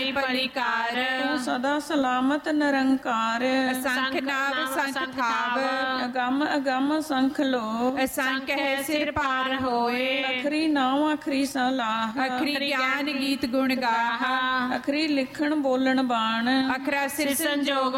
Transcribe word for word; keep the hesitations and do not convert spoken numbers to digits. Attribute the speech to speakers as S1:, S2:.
S1: ਕਰਨੀ ਭਲੀਕਾਰ।
S2: ਤੂੰ ਸਦਾ ਸਲਾਮਤ ਨਿਰੰਕਾਰ।
S1: ਅਸੰਖ ਨਾਮ ਸੰਖ ਥਾਵ,
S2: ਅਗੰਮ ਅਗੰਮ ਸੰਖ ਲੋ।
S1: ਅਸੰਖ ਹੈ ਸਿਰ ਪਾਰ ਹੋਏ,
S2: ਅਖਰੀ ਨਾਮ ਅਖਰੀ ਸਲਾਹ।
S1: ਅਖਰੀ ਗਿਆਨ ਗੀਤ ਗੁਣ ਗਾਹਾ,
S2: ਅਖਰੀ ਲਿਖਣ ਬੋਲਣ ਬਾਣ।
S1: ਅਖਰਾ ਸਿਰ ਸੰਜੋਗ